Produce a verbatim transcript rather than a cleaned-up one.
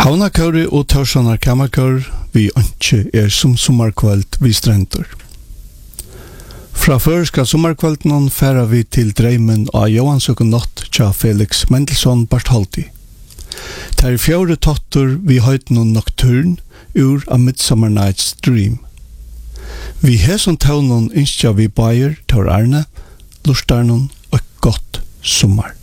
Havnakøri og Tørsanar kamakør vi ønske er som sommarkveld vi strendur. Fra førska sommarkvelden færa vi til dreimen av Johansøkken Natt tja Felix Mendelssohn Bartholdi. Det er fjore totter vi høyten og nocturn ur A Midsummer Night's Dream. Vi heson taunon innskja vi bayer tår Arne, lustarnon og godt sommar.